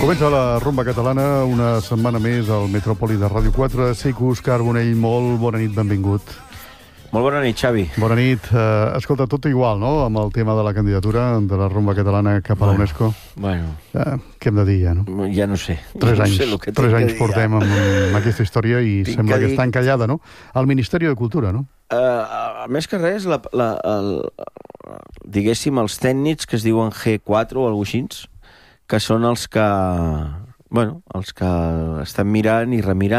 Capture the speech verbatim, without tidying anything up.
Comença la rumba catalana, una setmana més al Metròpoli de Ràdio quatre. Seiku Carbonell, molt bona nit, benvingut. Molt bona nit, Xavi. Bona nit. Uh, escolta, tot igual, no?, amb el tema de la candidatura de la rumba catalana cap a la UNESCO. Bueno. Uh, què hem de dir, ja, no? Ja no sé. Tres ja anys, no sé el que tres anys dir, portem amb, amb aquesta història i tinc sembla que, que dir... està encallada, no? Al Ministeri de Cultura, no? Uh, més que res, la, la, el, diguéssim, els tècnics que es diuen G quatre o alguna cosa així, que són els que, bueno, els que estan mirant i remirant